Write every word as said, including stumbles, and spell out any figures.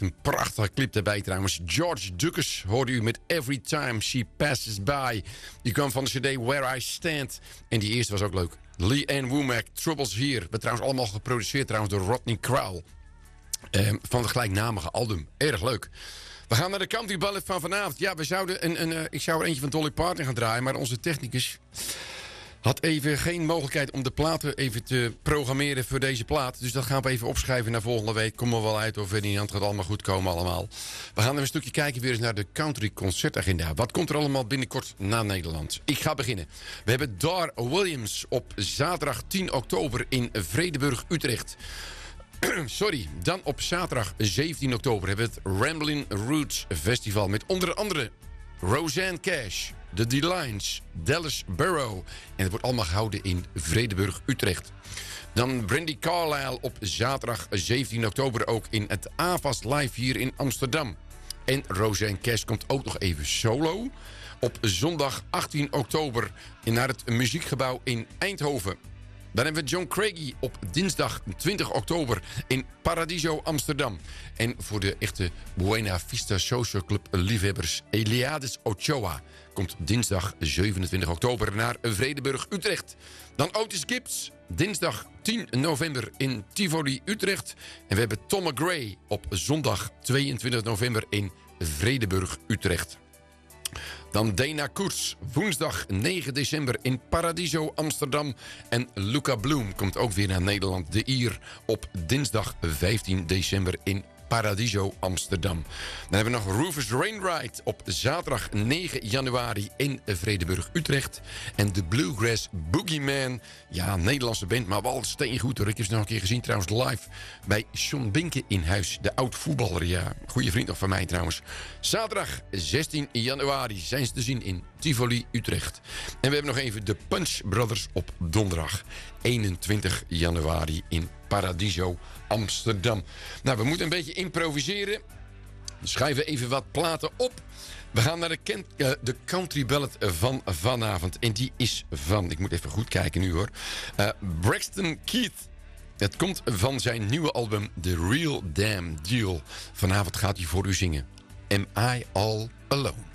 een prachtige clip daarbij trouwens. George Lucas hoorde u met Every Time She Passes By. Die kwam van de cd Where I Stand. En die eerste was ook leuk. Lee Ann Womack, Troubles Here. Werd trouwens allemaal geproduceerd trouwens door Rodney Crowell. Eh, van het gelijknamige album. Erg leuk. We gaan naar de country ballad van vanavond. Ja, we zouden een, een, uh, ik zou er eentje van Dolly Parton gaan draaien. Maar onze technicus had even geen mogelijkheid om de platen even te programmeren voor deze plaat. Dus dat gaan we even opschrijven naar volgende week. Komen we wel uit of Ferdinand, het gaat allemaal goed komen allemaal. We gaan even een stukje kijken weer eens naar de country concertagenda. Wat komt er allemaal binnenkort naar Nederland? Ik ga beginnen. We hebben Dar Williams op zaterdag tien oktober in Vredenburg, Utrecht. Sorry, dan op zaterdag zeventien oktober hebben we het Ramblin' Roots Festival. Met onder andere Roseanne Cash, The D-Lines, Dallas Burrow. En het wordt allemaal gehouden in Vredenburg, Utrecht. Dan Brandy Carlisle op zaterdag zeventien oktober ook in het A V A S Live hier in Amsterdam. En Roseanne Cash komt ook nog even solo op zondag achttien oktober naar het Muziekgebouw in Eindhoven. Dan hebben we John Craigie op dinsdag twintig oktober in Paradiso Amsterdam. En voor de echte Buena Vista Social Club liefhebbers, Eliades Ochoa komt dinsdag zevenentwintig oktober naar Vredenburg, Utrecht. Dan Otis Gibbs, dinsdag tien november in Tivoli, Utrecht. En we hebben Tom McRae op zondag tweeëntwintig november in Vredenburg, Utrecht. Dan Dana Koers, woensdag negen december in Paradiso, Amsterdam. En Luca Bloem komt ook weer naar Nederland, de Ier, op dinsdag vijftien december in Paradiso, Amsterdam. Dan hebben we nog Rufus Wainwright op zaterdag negen januari in Vredenburg, Utrecht. En de Bluegrass Boogeyman, ja, Nederlandse band, maar wel steengoed hoor. Ik heb ze nog een keer gezien trouwens live bij John Binke in huis. De oud-voetballer, ja, goede vriend nog van mij trouwens. Zaterdag zestien januari zijn ze te zien in Tivoli, Utrecht. En we hebben nog even de Punch Brothers op donderdag eenentwintig januari in Paradiso, Amsterdam. Nou, we moeten een beetje improviseren. Schrijven even wat platen op. We gaan naar de, Kent, uh, de country ballad van vanavond. En die is van, ik moet even goed kijken nu hoor. Uh, Braxton Keith. Het komt van zijn nieuwe album The Real Damn Deal. Vanavond gaat hij voor u zingen. Am I All Alone?